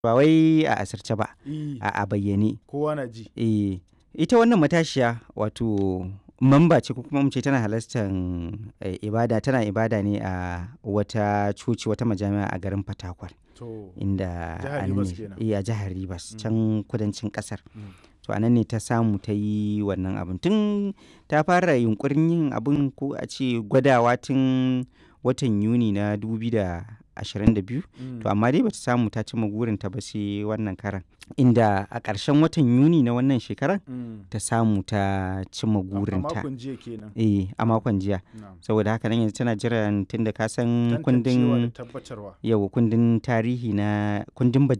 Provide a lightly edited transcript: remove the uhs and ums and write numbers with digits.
ba wai a asirce ba, Eh, a bayyane. kowa na ji. Ita wannan matashiya wato mamba ce ko kuma mu ce tana halartar ibada, tana ibada ne a wata coci, wata majami'a a garin Fatakwal, To, inda jihar a nan Rivers ne kenan. a jihar Rivers, can kudancin ƙasar. Mm. To a nan ne ta samu ta yi wannan abun. Tun ta fara yunƙurin yin abun, ko a ce gwadawa, tun watan Yuni na 2022, to amma dai bata samu ta cimma burinta ba sai wannan karan. Inda a ƙarshen watan Yuni na wannan shekarar ta samu ta cimma A burinta. makon jiya kenan. A makon jiya. Na'am. Saboda haka nan yanzu tana jiran, tunda ka san Tantancewa da kundin tabbatarwa. kundin tarihi na kundin